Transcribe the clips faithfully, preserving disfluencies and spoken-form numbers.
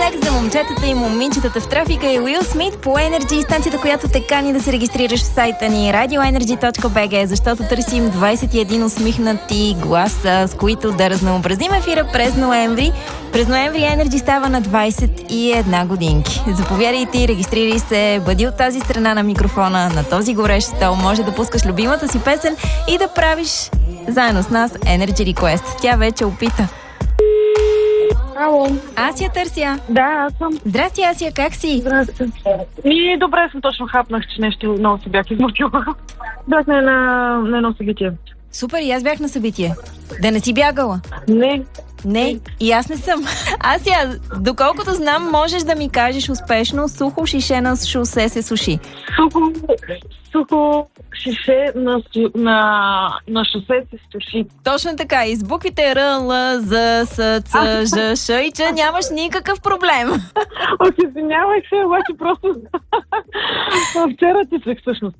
трек за момчетата и момичетата в трафика и Уил Смит по Energy, станцията, която те кани да се регистрираш в сайта ни радио енерджи точка би джи, защото търсим двайсет и един усмихнати гласа, с които да разнообразим ефира през ноември. През ноември Energy става на двайсет и една годинки. Заповядайте и регистрирай се, бъди от тази страна на микрофона, на този горещ стол, може да пускаш любимата си песен и да правиш заедно с нас Energy Request. Тя вече опита. Ало. Аз я търся. Да, аз съм. Здрасти, Асия, как си? Здрасти. И добре съм, точно хапнах, че нещо много се бях измучила. Бях на, на, на едно събитие. Супер, и аз бях на събитие. Да не си бягала? Не. Не, и аз не съм. Асия, доколкото знам, можеш да ми кажеш успешно сухо шише на шосе се суши. Сухо, сухо шише на, на, на шосе се суши. Точно така, и с буквите Р, Л, З, С, Ц, Ж, Ш и Ч нямаш никакъв проблем. Ох, извинявай се, обаче просто вчера тичах всъщност.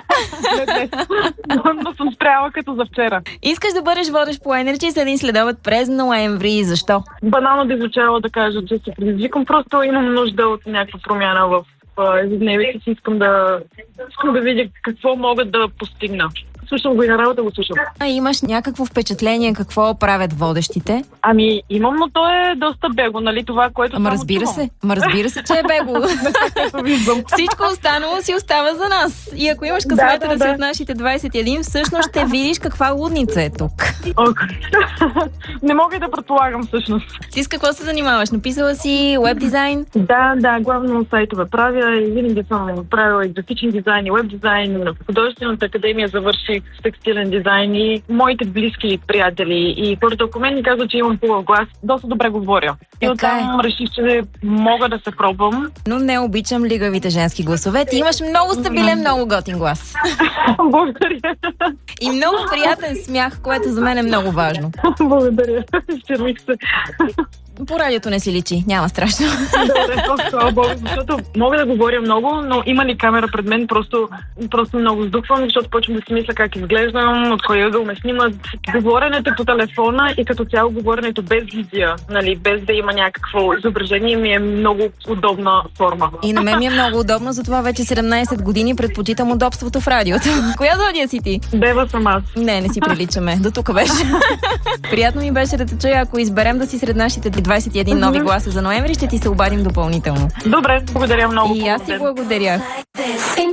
Но съм спряла като за вчера. Искаш да бъдеш водещ по Energy с един следобед през ноември. Защо? Банално да звучава да кажа, че се предизвикам. Просто имам нужда от някаква промяна в ежедневието си. Искам да, искам да видя какво мога да постигна. Слушам го и на работа го слушам. А имаш някакво впечатление какво правят водещите? Ами имам, но то е доста бего, нали това, което Ама само разбира чувам. се, ама разбира се, че е бего. Всичко останало си остава за нас. И ако имаш късмета да, да, да си от нашите двайсет и един, всъщност ще видиш каква лудница е тук. Okay. Не мога и да предполагам всъщност. Ти с какво се занимаваш? Написала си уеб дизайн? Да, да, главно сайтове правя и винаги съм правила и графичен дизайн, и уеб дизайн. В художествената академия завърших с текстилен дизайн и моите близки приятели и хората около мен ми казват, че имам хубав глас. Доста добре говоря. И оттам реших, че мога да се пробвам. Но не обичам лигавите женски гласове. Ти имаш много стабилен, много готин глас. Благодаря. И много приятен смях, което за мен е много важно. Благодаря. Изчервих се. По радиото не си личи, няма страшно. Добре, слава Богу, защото мога да говоря много, но има ли камера пред мен, просто, просто много сдухвам, защото почвам да си мисля как изглеждам, от кой ъгъл ме снимат. Говоренето по телефона и като цяло говоренето без визия, нали, без да има някакво изображение, ми е много удобна форма. И на мен ми е много удобно, затова вече седемнайсет години предпочитам удобството в радиото. Коя зодия си ти? Дева съм аз. Не, не си приличаме. До тук беше. Приятно ми беше да те чуя, ако изберем да си сред нашите двайсет и един нови гласа за ноември, ще ти се обадим допълнително. Добре, благодаря много. И аз ти благодаря.